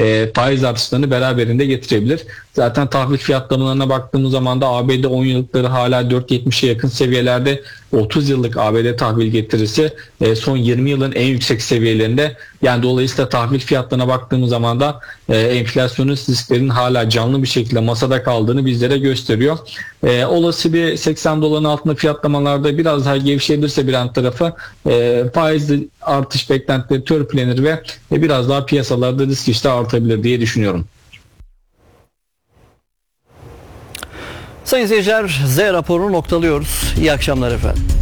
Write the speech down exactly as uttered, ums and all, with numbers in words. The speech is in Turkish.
e, faiz artışlarını beraberinde getirebilir. Zaten tahvil fiyatlamalarına baktığımız zaman da A B D on yıllıkları hala dört virgül yetmişe yakın seviyelerde, otuz yıllık A B D tahvil getirisi e, son yirmi yılın en yüksek seviyelerinde. Yani dolayısıyla tahvil fiyatlarına baktığımız zaman da e, enflasyonist risklerin hala canlı bir şekilde masada kaldığını bizlere gösteriyor. E, olası bir seksen doların altında fiyatlamalarda biraz daha gevşeyebilirse Brent tarafı e, faizli artış beklentileri törpülenir ve e, biraz daha piyasalarda risk iştahı artabilir diye düşünüyorum. Sayın seyirciler, Z raporunu noktalıyoruz. İyi akşamlar efendim.